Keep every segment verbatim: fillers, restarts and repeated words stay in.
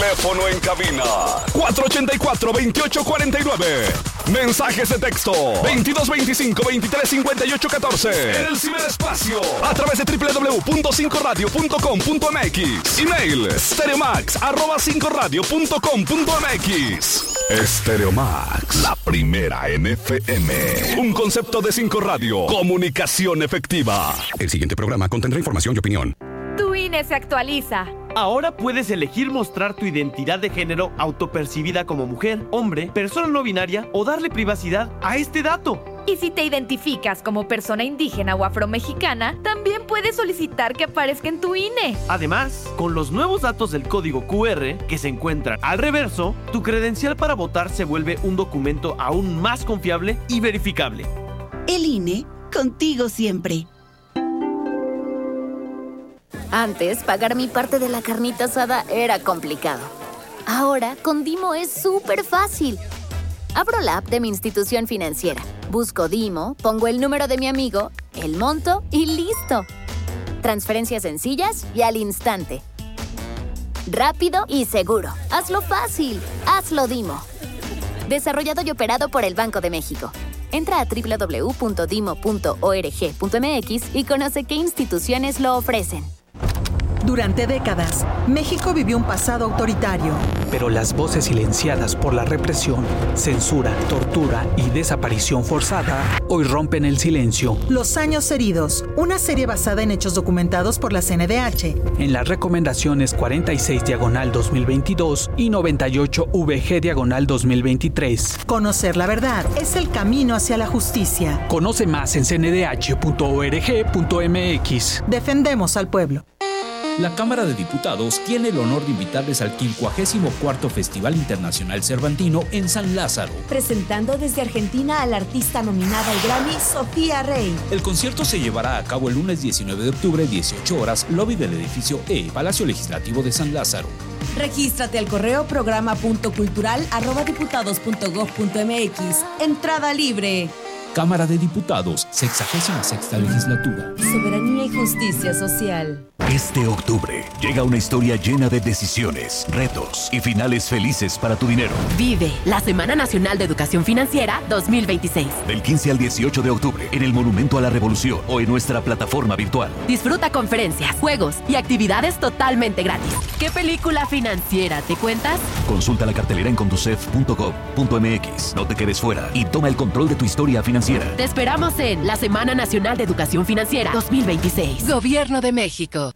Teléfono en cabina cuatro ochenta y cuatro, veintiocho cuarenta y nueve. Mensajes de texto veintidós veinticinco, veintitrés cincuenta y ocho catorce. En el ciberespacio a través de doble u doble u doble u punto cinco radio punto com punto m x. Email stereomax arroba cinco radio punto com punto m x. Stereomax, la primera en F M. Un concepto de Cinco Radio. Comunicación efectiva. El siguiente programa contendrá información y opinión. Tu I N E se actualiza. Ahora puedes elegir mostrar tu identidad de género autopercibida como mujer, hombre, persona no binaria o darle privacidad a este dato. Y si te identificas como persona indígena o afromexicana, también puedes solicitar que aparezca en tu I N E. Además, con los nuevos datos del código Q R que se encuentran al reverso, tu credencial para votar se vuelve un documento aún más confiable y verificable. El I N E, contigo siempre. Antes, pagar mi parte de la carnita asada era complicado. Ahora, con Dimo es súper fácil. Abro la app de mi institución financiera, busco Dimo, pongo el número de mi amigo, el monto y ¡listo! Transferencias sencillas y al instante. Rápido y seguro. Hazlo fácil. Hazlo Dimo. Desarrollado y operado por el Banco de México. Entra a doble u doble u doble u punto dimo punto org punto m x y conoce qué instituciones lo ofrecen. Durante décadas, México vivió un pasado autoritario. Pero las voces silenciadas por la represión, censura, tortura y desaparición forzada hoy rompen el silencio. Los años heridos, una serie basada en hechos documentados por la C N D H. En las recomendaciones cuarenta y seis diagonal dos mil veintidós y noventa y ocho V G diagonal dos mil veintitrés. Conocer la verdad es el camino hacia la justicia. Conoce más en c n d h punto org punto m x. Defendemos al pueblo. La Cámara de Diputados tiene el honor de invitarles al quincuagésimo cuarto Festival Internacional Cervantino en San Lázaro. Presentando desde Argentina a la artista nominada al Grammy, Sofía Rey. El concierto se llevará a cabo el lunes diecinueve de octubre, dieciocho horas, lobby del edificio E, Palacio Legislativo de San Lázaro. Regístrate al correo programa punto cultural arroba diputados punto gob punto m x. Entrada libre. Cámara de Diputados, sexagésima sexta legislatura. Soberanía y justicia social. Este octubre llega una historia llena de decisiones, retos y finales felices para tu dinero. Vive la Semana Nacional de Educación Financiera dos mil veintiséis. Del quince al dieciocho de octubre en el Monumento a la Revolución o en nuestra plataforma virtual. Disfruta conferencias, juegos y actividades totalmente gratis. ¿Qué película financiera te cuentas? Consulta la cartelera en conducef punto gob punto m x. No te quedes fuera y toma el control de tu historia financiera. Te esperamos en la Semana Nacional de Educación Financiera dos mil veintiséis. Gobierno de México.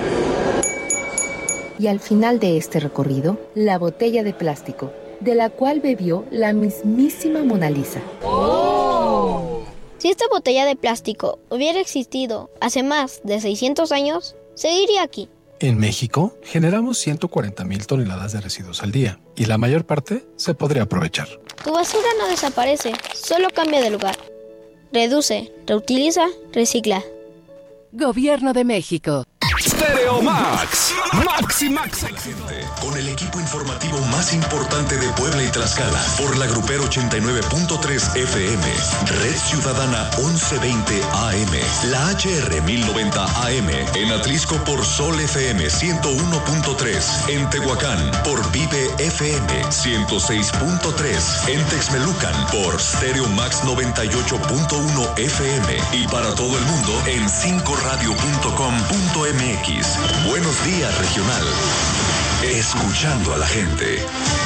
Y al final de este recorrido, la botella de plástico, de la cual bebió la mismísima Mona Lisa. ¡Oh! Si esta botella de plástico hubiera existido hace más de seiscientos años, seguiría aquí. En México, generamos ciento cuarenta mil toneladas de residuos al día, y la mayor parte se podría aprovechar. Tu basura no desaparece, solo cambia de lugar. Reduce, reutiliza, recicla. Gobierno de México. Stereo Max. Maxi Max. Con el equipo informativo más importante de Puebla y Tlaxcala. Por la Grupero ochenta y nueve punto tres F M. Red Ciudadana once veinte A M. La H R mil noventa A M. En Atlisco por Sol F M ciento uno punto tres. En Tehuacán por Vive F M ciento seis punto tres. En Texmelucan por Stereo Max noventa y ocho punto uno F M. Y para todo el mundo en cinco radio punto com punto m x. Buenos días, regional. Escuchando a la gente.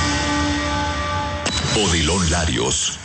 Odilon Larios.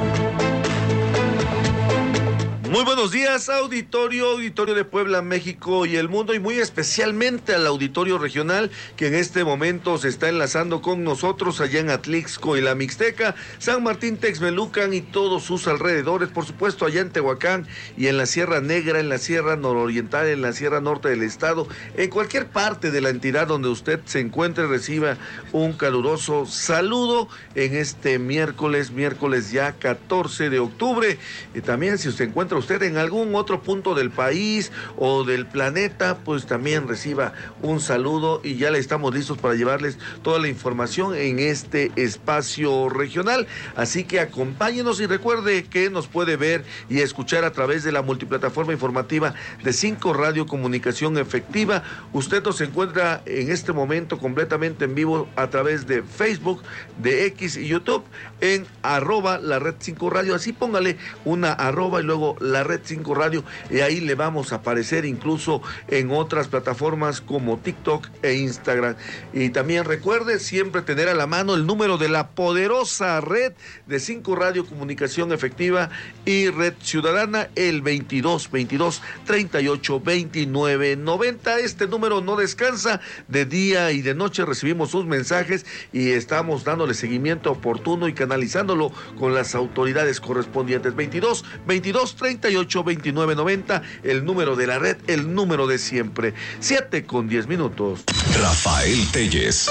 Muy buenos días, auditorio, auditorio de Puebla, México y el mundo, y muy especialmente al auditorio regional que en este momento se está enlazando con nosotros allá en Atlixco y la Mixteca, San Martín, Texmelucan y todos sus alrededores, por supuesto allá en Tehuacán y en la Sierra Negra, en la Sierra Nororiental, en la Sierra Norte del estado, en cualquier parte de la entidad donde usted se encuentre, reciba un caluroso saludo en este miércoles, miércoles ya catorce de octubre, y también si se encuentra usted usted en algún otro punto del país o del planeta, pues también reciba un saludo y ya le estamos listos para llevarles toda la información en este espacio regional. Así que acompáñenos y recuerde que nos puede ver y escuchar a través de la multiplataforma informativa de cinco Radio Comunicación Efectiva. Usted nos encuentra en este momento completamente en vivo a través de Facebook, de X y YouTube en arroba la red cinco radio. Así póngale una arroba y luego la red cinco radio y ahí le vamos a aparecer incluso en otras plataformas como TikTok e Instagram. Y también recuerde siempre tener a la mano el número de la poderosa red de cinco Radio Comunicación Efectiva y Red Ciudadana, el veintidós veintidós treinta y ocho veintinueve noventa. Este número no descansa, de día y de noche recibimos sus mensajes y estamos dándole seguimiento oportuno y canalizándolo con las autoridades correspondientes. Veintidós veintidós treinta y ocho veintinueve noventa, el número de la red, el número de siempre. Siete con diez minutos. Rafael Telles.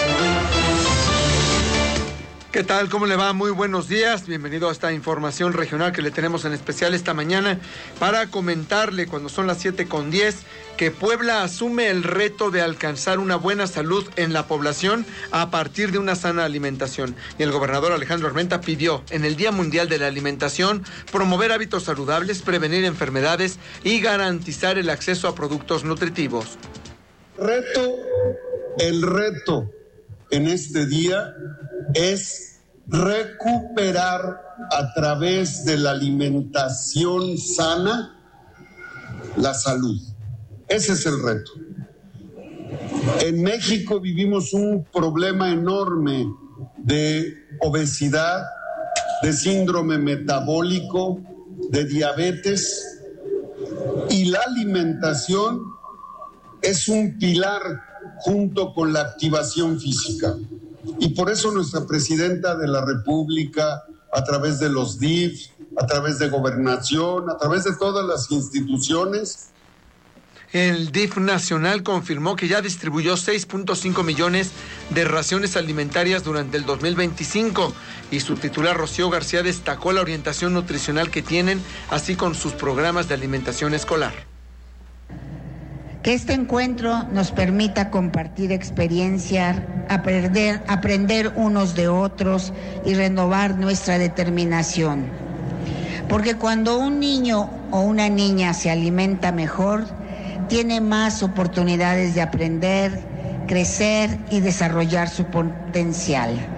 ¿Qué tal? ¿Cómo le va? Muy buenos días. Bienvenido a esta información regional que le tenemos en especial esta mañana para comentarle cuando son las siete con diez que Puebla asume el reto de alcanzar una buena salud en la población a partir de una sana alimentación. Y el gobernador Alejandro Armenta pidió en el Día Mundial de la Alimentación promover hábitos saludables, prevenir enfermedades y garantizar el acceso a productos nutritivos. Reto, el reto en este día es recuperar a través de la alimentación sana la salud. Ese es el reto. En México vivimos un problema enorme de obesidad, de síndrome metabólico, de diabetes, y la alimentación es un pilar junto con la activación física. Y por eso nuestra presidenta de la República, a través de los D I F, a través de Gobernación, a través de todas las instituciones. El D I F nacional confirmó que ya distribuyó seis punto cinco millones de raciones alimentarias durante el dos mil veinticinco y su titular Rocío García destacó la orientación nutricional que tienen, así con sus programas de alimentación escolar. Que este encuentro nos permita compartir experiencia, aprender, aprender unos de otros y renovar nuestra determinación. Porque cuando un niño o una niña se alimenta mejor, tiene más oportunidades de aprender, crecer y desarrollar su potencial.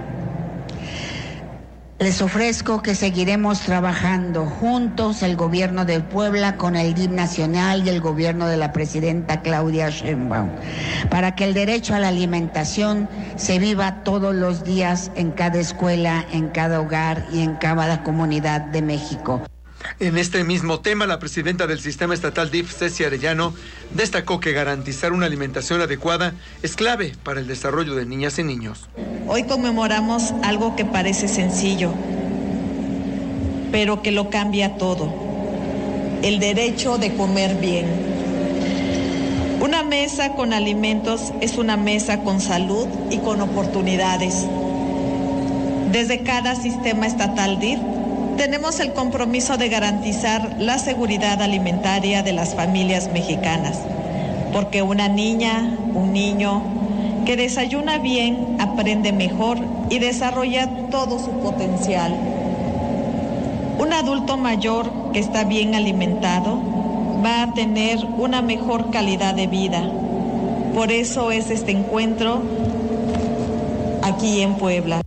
Les ofrezco que seguiremos trabajando juntos, el gobierno de Puebla con el D I F nacional y el gobierno de la presidenta Claudia Sheinbaum, para que el derecho a la alimentación se viva todos los días en cada escuela, en cada hogar y en cada comunidad de México. En este mismo tema, la presidenta del Sistema Estatal D I F, Ceci Arellano, destacó que garantizar una alimentación adecuada es clave para el desarrollo de niñas y niños. Hoy conmemoramos algo que parece sencillo, pero que lo cambia todo: el derecho de comer bien. Una mesa con alimentos es una mesa con salud y con oportunidades. Desde cada sistema estatal D I F, tenemos el compromiso de garantizar la seguridad alimentaria de las familias mexicanas, porque una niña, un niño que desayuna bien aprende mejor y desarrolla todo su potencial. Un adulto mayor que está bien alimentado va a tener una mejor calidad de vida. Por eso es este encuentro aquí en Puebla.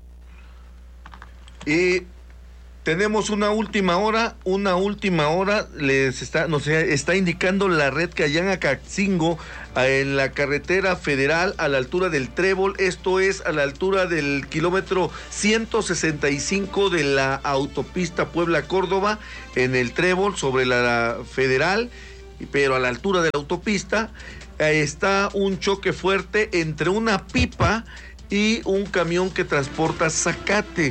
Y tenemos una última hora, una última hora, les está, nos está indicando la red Cayán-Acatzingo, en la carretera federal a la altura del Trébol, esto es a la altura del kilómetro ciento sesenta y cinco de la autopista Puebla-Córdoba, en el Trébol sobre la federal, pero a la altura de la autopista, está un choque fuerte entre una pipa y un camión que transporta zacate.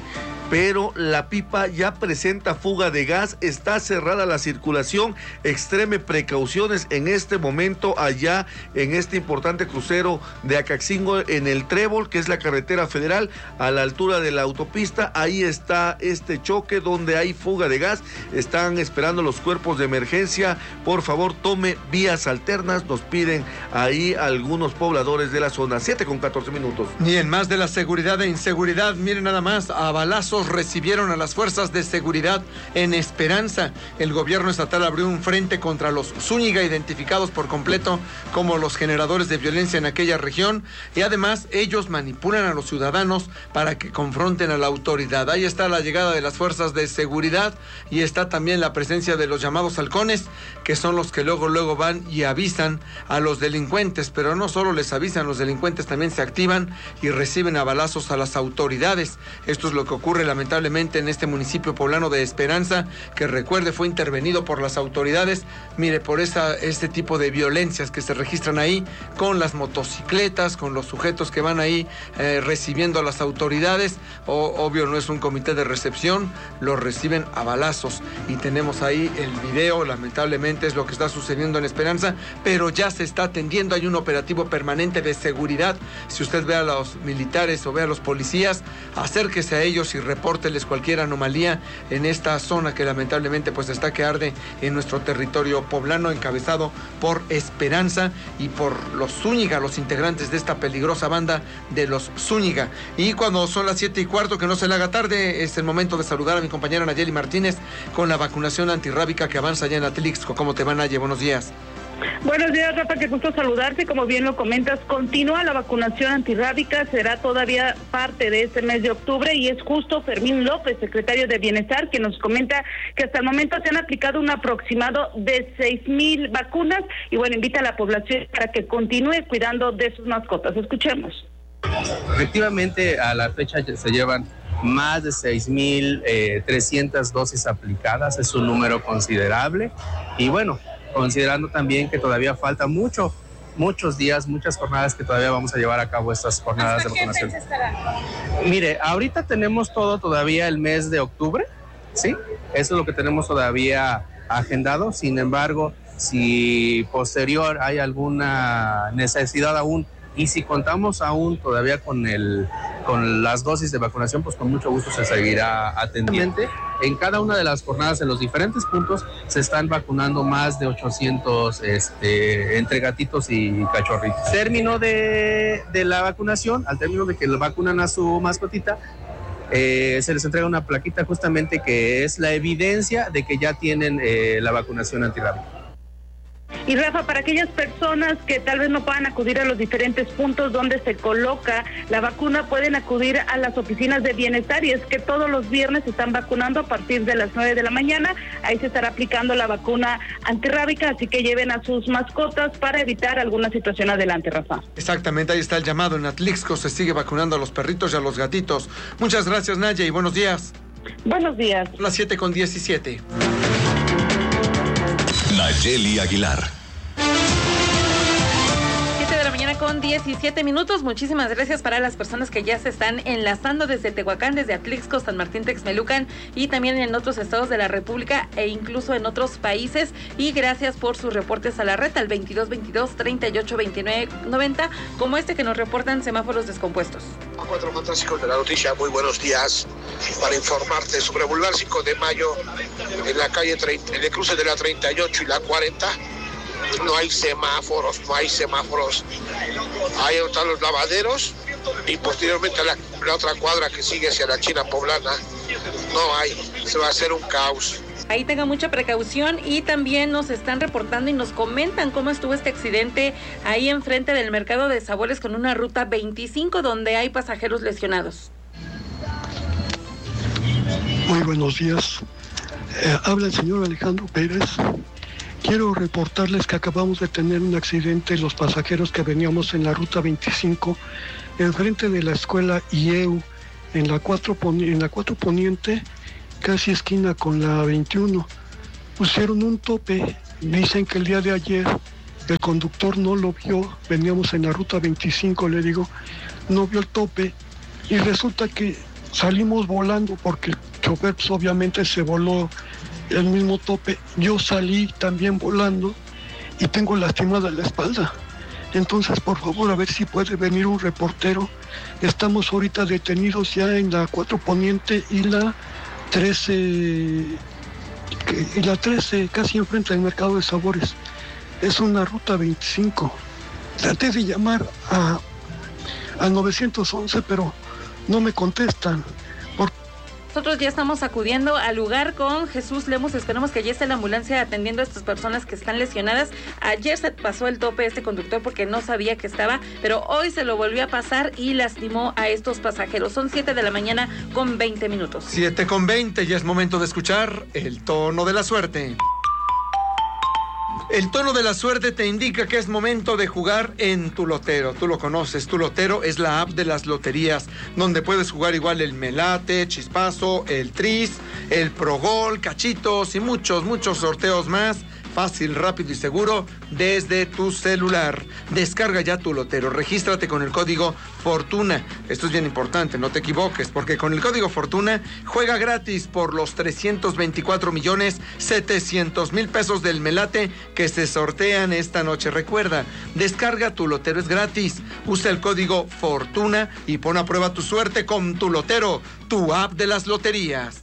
pero la pipa ya presenta fuga de gas, está cerrada la circulación, extreme precauciones en este momento allá en este importante crucero de Acaxingo en el Trébol, que es la carretera federal, a la altura de la autopista. Ahí está este choque donde hay fuga de gas, están esperando los cuerpos de emergencia. Por favor, tome vías alternas, nos piden ahí algunos pobladores de la zona. Siete con catorce minutos. Y en más de la seguridad e inseguridad, miren nada más, a balazos recibieron a las fuerzas de seguridad en Esperanza. El gobierno estatal abrió un frente contra los Zúñiga, identificados por completo como los generadores de violencia en aquella región, y además ellos manipulan a los ciudadanos para que confronten a la autoridad. Ahí está la llegada de las fuerzas de seguridad y está también la presencia de los llamados halcones, que son los que luego luego van y avisan a los delincuentes, pero no solo les avisan, los delincuentes también se activan y reciben a balazos a las autoridades. Esto es lo que ocurre lamentablemente en este municipio poblano de Esperanza, que recuerde fue intervenido por las autoridades, mire, por esa, este tipo de violencias que se registran ahí, con las motocicletas, con los sujetos que van ahí eh, recibiendo a las autoridades. O, obvio, no es un comité de recepción, los reciben a balazos, y tenemos ahí el video. Lamentablemente es lo que está sucediendo en Esperanza, pero ya se está atendiendo, hay un operativo permanente de seguridad. Si usted ve a los militares o ve a los policías, acérquese a ellos y repórteles cualquier anomalía en esta zona que lamentablemente pues está que arde en nuestro territorio poblano, encabezado por Esperanza y por los Zúñiga, los integrantes de esta peligrosa banda de los Zúñiga. Y cuando son las siete y cuarto, que no se le haga tarde, es el momento de saludar a mi compañera Nayeli Martínez con la vacunación antirrábica que avanza ya en Atlixco. ¿Cómo te va, Naye? Buenos días. Buenos días, Rafa, qué gusto saludarte. Como bien lo comentas, continúa la vacunación antirrábica, será todavía parte de este mes de octubre, y es justo Fermín López, secretario de Bienestar, que nos comenta que hasta el momento se han aplicado un aproximado de seis mil vacunas, y bueno, invita a la población para que continúe cuidando de sus mascotas. Escuchemos. Efectivamente, a la fecha se llevan más de seis mil trescientas dosis aplicadas, es un número considerable, y bueno, considerando también que todavía falta mucho, muchos días, muchas jornadas que todavía vamos a llevar a cabo estas jornadas de vacunación. Mire, ahorita tenemos todo todavía el mes de octubre, ¿sí? Eso es lo que tenemos todavía agendado. Sin embargo, si posterior hay alguna necesidad aún, y si contamos aún todavía con el con las dosis de vacunación, pues con mucho gusto se seguirá atendiendo. En cada una de las jornadas, en los diferentes puntos, se están vacunando más de ochocientos este, entre gatitos y cachorritos. Término de, de la vacunación, al término de que le vacunan a su mascotita, eh, se les entrega una plaquita justamente que es la evidencia de que ya tienen eh, la vacunación antirrábica. Y Rafa, para aquellas personas que tal vez no puedan acudir a los diferentes puntos donde se coloca la vacuna, pueden acudir a las oficinas de bienestar, y es que todos los viernes se están vacunando a partir de las nueve de la mañana. Ahí se estará aplicando la vacuna antirrábica, así que lleven a sus mascotas para evitar alguna situación adelante, Rafa. Exactamente, ahí está el llamado. En Atlixco se sigue vacunando a los perritos y a los gatitos. Muchas gracias, Naya, y buenos días. Buenos días. Las siete con diecisiete. Nayeli Aguilar. siete de la mañana con diecisiete minutos. Muchísimas gracias para las personas que ya se están enlazando desde Tehuacán, desde Atlixco, San Martín, Texmelucan, y también en otros estados de la República e incluso en otros países. Y gracias por sus reportes a la red al veintidós veintidós, treinta y ocho veintinueve noventa, como este que nos reportan semáforos descompuestos. Cuatro fantásticos de la noticia, muy buenos días. Para informarte sobre Boulevard cinco de mayo, en la calle treinta, en el cruce de la treinta y ocho y la cuarenta, no hay semáforos, no hay semáforos. Ahí están los lavaderos, y posteriormente la, la otra cuadra que sigue hacia la China Poblana, no hay, se va a hacer un caos. Ahí tenga mucha precaución, y también nos están reportando y nos comentan cómo estuvo este accidente ahí enfrente del mercado de sabores con una ruta veinticinco donde hay pasajeros lesionados. Muy buenos días. Eh, habla el señor Alejandro Pérez. Quiero reportarles que acabamos de tener un accidente, los pasajeros que veníamos en la ruta veinticinco, enfrente de la escuela I E U, en la cuatro en la cuatro Poniente, casi esquina con la veintiuno. Pusieron un tope, dicen que el día de ayer el conductor no lo vio, veníamos en la ruta veinticinco, le digo, no vio el tope, y resulta que salimos volando porque el chofer pues, obviamente se voló el mismo tope. Yo salí también volando y tengo lastimada la espalda. Entonces, por favor, a ver si puede venir un reportero. Estamos ahorita detenidos ya en la cuatro Poniente y la trece, y la trece, casi enfrente del Mercado de Sabores. Es una ruta veinticinco. Traté de llamar a, a nueve once, pero no me contestan. Por... Nosotros ya estamos acudiendo al lugar con Jesús Lemos. Esperemos que ya esté la ambulancia atendiendo a estas personas que están lesionadas. Ayer se pasó el tope este conductor porque no sabía que estaba, pero hoy se lo volvió a pasar y lastimó a estos pasajeros. Son siete de la mañana con veinte minutos. siete con veinte, ya es momento de escuchar el tono de la suerte. El tono de la suerte te indica que es momento de jugar en Tu Lotero. Tú lo conoces, Tu Lotero es la app de las loterías, donde puedes jugar igual el Melate, Chispazo, el Tris, el Progol, Cachitos y muchos, muchos sorteos más. Fácil, rápido y seguro desde tu celular. Descarga ya Tu Lotero, regístrate con el código FORTUNA. Esto es bien importante, no te equivoques, porque con el código FORTUNA juega gratis por los trescientos veinticuatro millones setecientos mil pesos del Melate que se sortean esta noche. Recuerda, descarga Tu Lotero, es gratis. Usa el código FORTUNA y pon a prueba tu suerte con Tu Lotero, tu app de las loterías.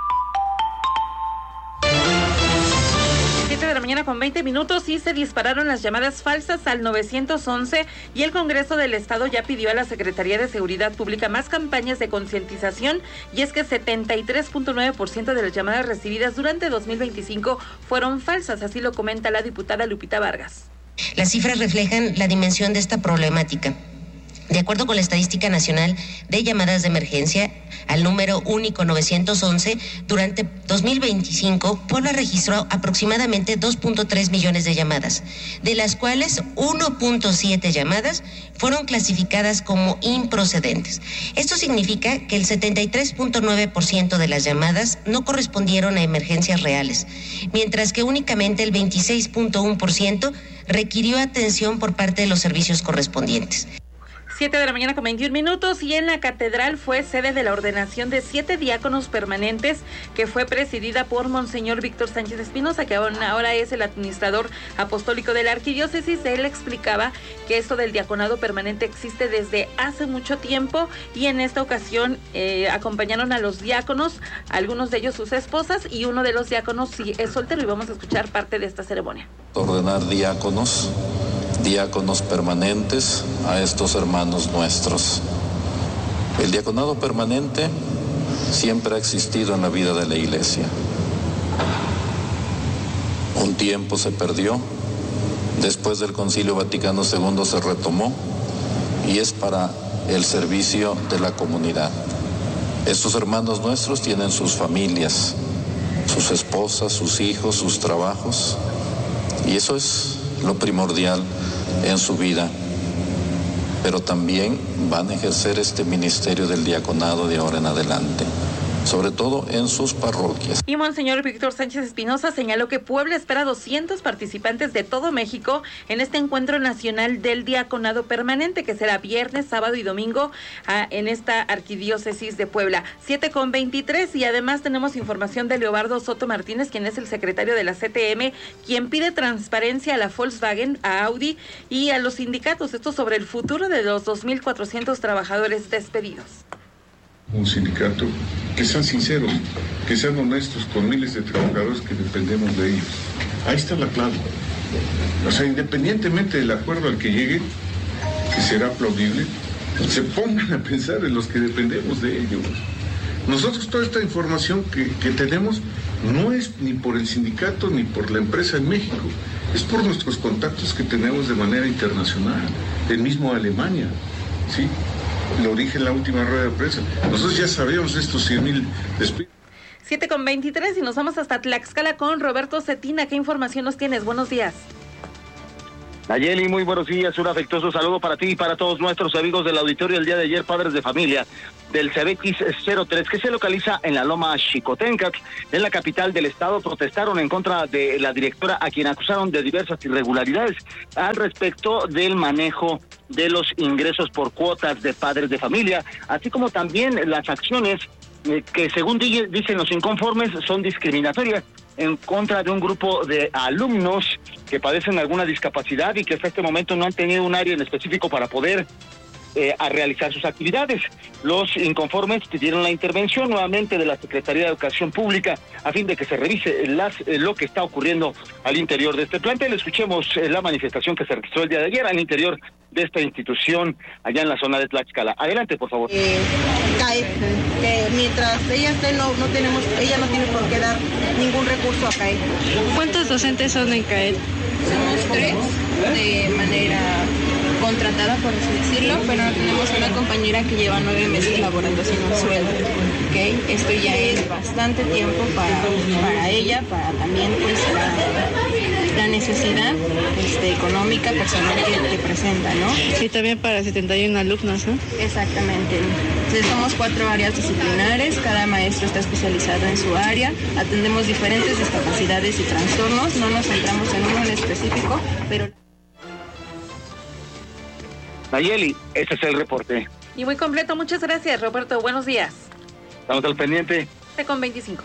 siete de la mañana con veinte minutos y se dispararon las llamadas falsas al nueve once y el Congreso del Estado ya pidió a la Secretaría de Seguridad Pública más campañas de concientización, y es que setenta y tres punto nueve por ciento de las llamadas recibidas durante dos mil veinticinco fueron falsas, así lo comenta la diputada Lupita Vargas. Las cifras reflejan la dimensión de esta problemática. De acuerdo con la Estadística Nacional de Llamadas de Emergencia, al número único nueve once, durante dos mil veinticinco, Puebla registró aproximadamente dos punto tres millones de llamadas, de las cuales uno punto siete llamadas fueron clasificadas como improcedentes. Esto significa que el setenta y tres punto nueve por ciento de las llamadas no correspondieron a emergencias reales, mientras que únicamente el veintiséis punto uno por ciento requirió atención por parte de los servicios correspondientes. siete de la mañana con veintiún minutos y en la catedral fue sede de la ordenación de siete diáconos permanentes que fue presidida por Monseñor Víctor Sánchez Espinosa, que ahora es el administrador apostólico de la arquidiócesis. Él explicaba que esto del diaconado permanente existe desde hace mucho tiempo y en esta ocasión eh, acompañaron a los diáconos, algunos de ellos sus esposas, y uno de los diáconos sí es soltero, y vamos a escuchar parte de esta ceremonia. Ordenar diáconos diáconos permanentes a estos hermanos nuestros. El diaconado permanente siempre ha existido en la vida de la Iglesia. Un tiempo se perdió, después del Concilio Vaticano segundo se retomó y es para el servicio de la comunidad. Estos hermanos nuestros tienen sus familias, sus esposas, sus hijos, sus trabajos, y eso es lo primordial en su vida, pero también van a ejercer este ministerio del diaconado de ahora en adelante, sobre todo en sus parroquias. Y Monseñor Víctor Sánchez Espinosa señaló que Puebla espera doscientos participantes de todo México en este encuentro nacional del diaconado permanente, que será viernes, sábado y domingo ah, en esta arquidiócesis de Puebla. siete con veintitrés, y además tenemos información de Leobardo Soto Martínez, quien es el secretario de la C T M, quien pide transparencia a la Volkswagen, a Audi y a los sindicatos, esto sobre el futuro de los dos mil cuatrocientos trabajadores despedidos. Un sindicato, que sean sinceros, que sean honestos con miles de trabajadores que dependemos de ellos. Ahí está la clave. O sea, independientemente del acuerdo al que lleguen, que será aplaudible, se pongan a pensar en los que dependemos de ellos. Nosotros toda esta información que, que tenemos no es ni por el sindicato ni por la empresa en México, es por nuestros contactos que tenemos de manera internacional, el mismo Alemania, ¿sí? Lo dije en la última rueda de prensa. Nosotros ya sabíamos de estos cien mil despidos. siete con veintitrés y nos vamos hasta Tlaxcala con Roberto Cetina. ¿Qué información nos tienes? Buenos días. Nayeli, muy buenos días. Un afectuoso saludo para ti y para todos nuestros amigos del auditorio. El día de ayer, padres de familia del Cebetis cero tres, que se localiza en la Loma Xicotencatl, en la capital del estado. Protestaron en contra de la directora, a quien acusaron de diversas irregularidades al respecto del manejo de los ingresos por cuotas de padres de familia, así como también las acciones eh, que, según dicen los inconformes, son discriminatorias en contra de un grupo de alumnos que padecen alguna discapacidad y que hasta este momento no han tenido un área en específico para poder Eh, a realizar sus actividades. Los inconformes pidieron la intervención nuevamente de la Secretaría de Educación Pública a fin de que se revise las, eh, lo que está ocurriendo al interior de este plantel. Escuchemos eh, la manifestación que se registró el día de ayer al interior de esta institución allá en la zona de Tlaxcala. Adelante, por favor. Eh, CAE, que mientras ella esté, no, no tenemos, ella no tiene por qué dar ningún recurso a CAE. ¿Cuántos docentes son en CAE? Somos tres de manera contratada, por así decirlo, pero tenemos una compañera que lleva nueve meses laborando sin un sueldo, ¿okay? Esto ya es bastante tiempo para, para ella, para también pues la, la necesidad este, económica personal que, que presenta, ¿no? Sí, también para setenta y una alumnos, ¿no? Exactamente. Entonces somos cuatro áreas disciplinares, cada maestro está especializado en su área, atendemos diferentes discapacidades y trastornos, no nos centramos en uno en específico, pero... Nayeli, este es el reporte. Y muy completo, muchas gracias, Roberto. Buenos días. Estamos al pendiente. Con veinticinco.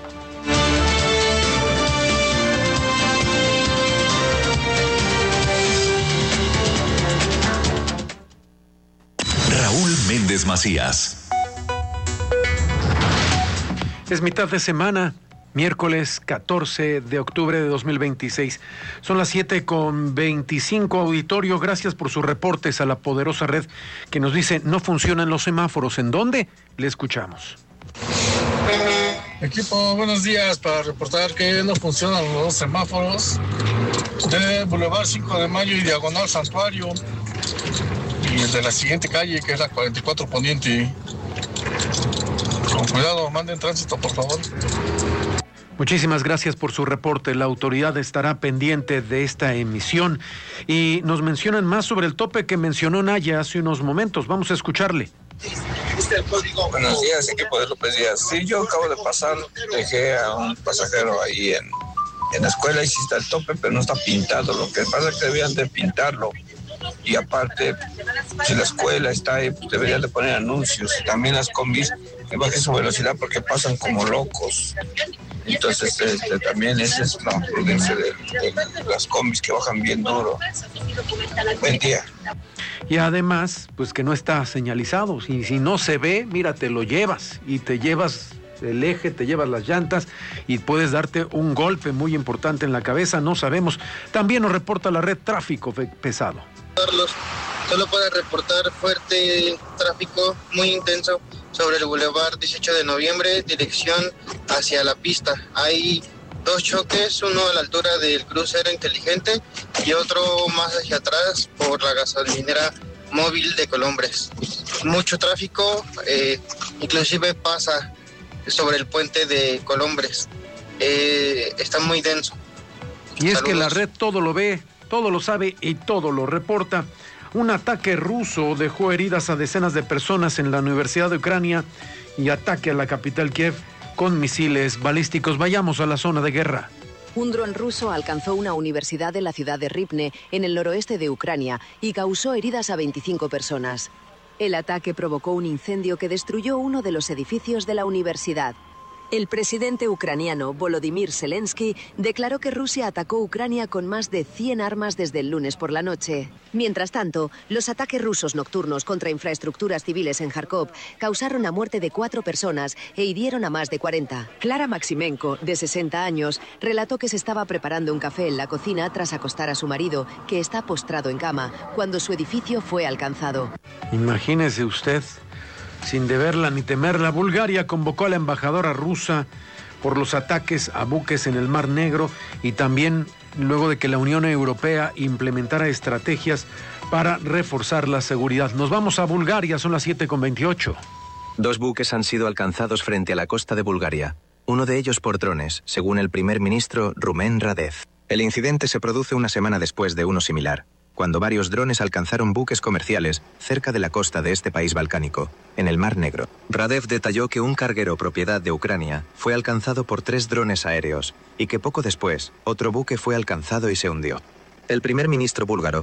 Raúl Méndez Macías. Es mitad de semana. Miércoles catorce de octubre de dos mil veintiséis. Son las siete con veinticinco, auditorio. Gracias por sus reportes a la poderosa red que nos dice no funcionan los semáforos. ¿En dónde? Le escuchamos. Equipo, buenos días. Para reportar que no funcionan los semáforos de Boulevard cinco de Mayo y Diagonal Santuario. Y el de la siguiente calle, que es la cuarenta y cuatro Poniente. Con cuidado, manden tránsito, por favor. Muchísimas gracias por su reporte. La autoridad estará pendiente de esta emisión y nos mencionan más sobre el tope que mencionó Naya hace unos momentos. Vamos a escucharle. Buenos días, equipo de López Díaz. Sí, yo acabo de pasar, dejé a un pasajero ahí en, en la escuela y sí está el tope, pero no está pintado. Lo que pasa es que debían de pintarlo. Y aparte, si la escuela está ahí, pues deberían de poner anuncios. También las combis que bajen su velocidad porque pasan como locos. Entonces, este, también esa es la prudencia de, de las combis que bajan bien duro. Buen día. Y además, pues que no está señalizado. Si, si no se ve, mira, te lo llevas y te llevas el eje, te llevas las llantas y puedes darte un golpe muy importante en la cabeza, no sabemos. También nos reporta la red tráfico pesado. Carlos, solo para reportar fuerte tráfico muy intenso sobre el Boulevard dieciocho de noviembre, dirección hacia la pista. Hay dos choques, uno a la altura del crucero inteligente y otro más hacia atrás por la gasolinera móvil de Colombres. Mucho tráfico, eh, inclusive pasa sobre el puente de Colombres. Eh, está muy denso. Y es Saludos. Que la red todo lo ve, todo lo sabe y todo lo reporta. Un ataque ruso dejó heridas a decenas de personas en la Universidad de Ucrania y ataque a la capital Kiev con misiles balísticos. Vayamos a la zona de guerra. Un dron ruso alcanzó una universidad de la ciudad de Rivne, en el noroeste de Ucrania, y causó heridas a veinticinco personas. El ataque provocó un incendio que destruyó uno de los edificios de la universidad. El presidente ucraniano Volodymyr Zelensky declaró que Rusia atacó Ucrania con más de cien armas desde el lunes por la noche. Mientras tanto, los ataques rusos nocturnos contra infraestructuras civiles en Kharkov causaron la muerte de cuatro personas e hirieron a más de cuarenta. Clara Maximenko, de sesenta años, relató que se estaba preparando un café en la cocina tras acostar a su marido, que está postrado en cama, cuando su edificio fue alcanzado. Imagínese usted. Sin deberla ni temerla, Bulgaria convocó a la embajadora rusa por los ataques a buques en el Mar Negro y también luego de que la Unión Europea implementara estrategias para reforzar la seguridad. Nos vamos a Bulgaria, son las siete con veintiocho. Dos buques han sido alcanzados frente a la costa de Bulgaria, uno de ellos por drones, según el primer ministro Rumen Radev. El incidente se produce una semana después de uno similar. cuando varios drones alcanzaron buques comerciales cerca de la costa de este país balcánico, en el Mar Negro. Radev detalló que un carguero propiedad de Ucrania fue alcanzado por tres drones aéreos y que poco después otro buque fue alcanzado y se hundió. El primer ministro búlgaro